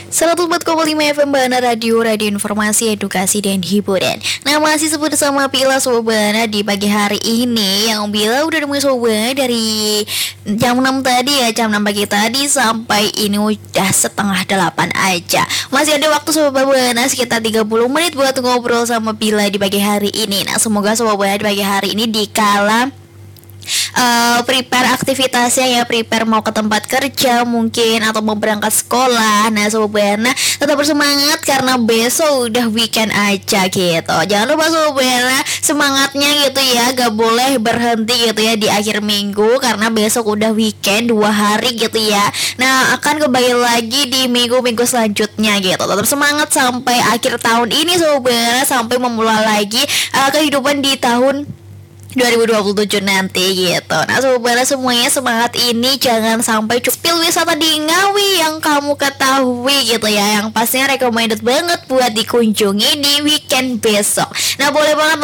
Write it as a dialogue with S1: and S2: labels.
S1: 104,5 FM Bana Radio, radio informasi, edukasi, dan hiburan. Nah, masih sebut sama Pila Sobana di pagi hari ini. Yang Bila udah nemuin Sobana dari jam 6 tadi ya, jam 6 pagi tadi sampai ini udah setengah 8 aja. Masih ada waktu Sobat Bana sekitar 30 menit buat ngobrol sama Pila di pagi hari ini. Nah, semoga Sobat Bana di pagi hari ini dikala prepare aktivitasnya ya, prepare mau ke tempat kerja mungkin atau mau berangkat sekolah. Nah, Sobat Buana tetap bersemangat karena besok udah weekend aja gitu. Jangan lupa Sobat Buana semangatnya gitu ya, gak boleh berhenti gitu ya di akhir minggu karena besok udah weekend 2 hari gitu ya. Nah, akan kembali lagi di minggu-minggu selanjutnya gitu. Tetap semangat sampai akhir tahun ini Sobat Buana, sampai memulai lagi kehidupan di tahun 2027 nanti gitu. Nah, Sobat semuanya semangat ini, jangan sampai spill wisata di Ngawi yang kamu ketahui gitu ya, yang pastinya recommended banget buat dikunjungi di weekend besok. Nah, boleh banget